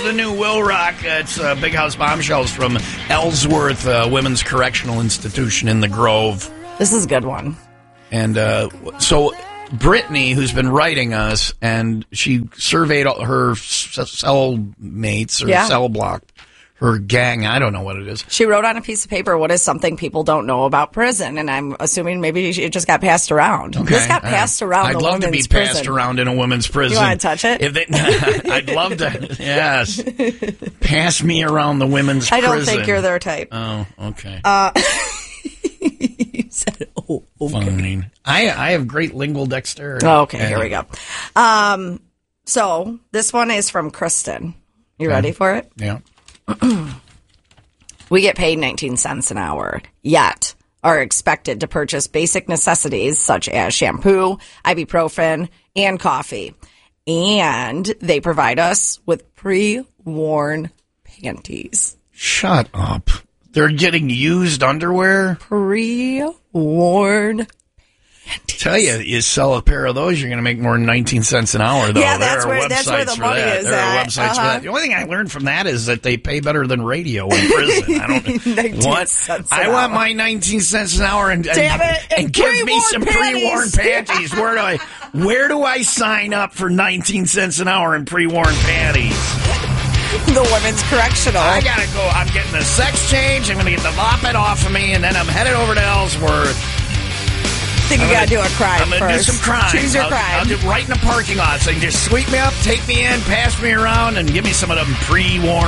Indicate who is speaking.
Speaker 1: the new Will Rock. It's Big House Bombshells from Ellsworth Women's Correctional Institution in the Grove.
Speaker 2: This is a good one.
Speaker 1: And so Brittany, who's been writing us, and she surveyed all her cell mates or cell block, her gang. I don't know what it is.
Speaker 2: She wrote on a piece of paper, what is something people don't know about prison? And I'm assuming maybe it just got passed around.
Speaker 1: Okay.
Speaker 2: This got passed around.
Speaker 1: I'd love to be passed around in a women's prison.
Speaker 2: You want to touch it?
Speaker 1: I'd love to. Yes. Pass me around the women's prison.
Speaker 2: I don't think you're their type.
Speaker 1: Oh, okay.
Speaker 2: You said, oh, okay.
Speaker 1: Fine. I have great lingual dexterity.
Speaker 2: Oh, okay, here we go. So this one is from Kristen. You ready for it?
Speaker 1: Yeah.
Speaker 2: We get paid 19 cents an hour, yet are expected to purchase basic necessities such as shampoo, ibuprofen, and coffee. And they provide us with pre-worn panties.
Speaker 1: Shut up. They're getting used underwear?
Speaker 2: Pre-worn panties.
Speaker 1: Tell you sell a pair of those, you're going to make more than 19 cents an hour, though.
Speaker 2: Yeah, that's where the money is
Speaker 1: There are
Speaker 2: at.
Speaker 1: websites for that. The only thing I learned from that is that they pay better than radio in prison. I don't
Speaker 2: 19
Speaker 1: what?
Speaker 2: cents an
Speaker 1: I
Speaker 2: hour.
Speaker 1: want my 19 cents an hour and
Speaker 2: Damn it,
Speaker 1: and give me some
Speaker 2: pre-worn
Speaker 1: pre-worn panties. Where do I sign up for 19 cents an hour and pre-worn panties?
Speaker 2: The women's correctional.
Speaker 1: I gotta go. I'm getting the sex change. I'm gonna get the mop it off of me, and then I'm headed over to Ellsworth.
Speaker 2: I think you gotta do a crime
Speaker 1: I'm gonna
Speaker 2: first.
Speaker 1: do some crime.
Speaker 2: Choose your crime.
Speaker 1: I'll do right in the parking lot. So you can just sweep me up, take me in, pass me around, and give me some of them pre-worn